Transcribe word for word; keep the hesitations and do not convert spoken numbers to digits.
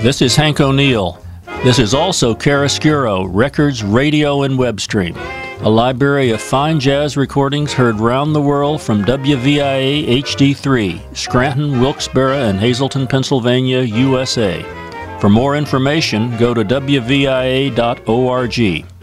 This is Hank O'Neill. This is also Chiaroscuro, Records, Radio, and Web Stream, a library of fine jazz recordings heard round the world from W V I A H D three, Scranton, Wilkes-Barre, and Hazleton, Pennsylvania, U S A. For more information, go to W V I A dot org.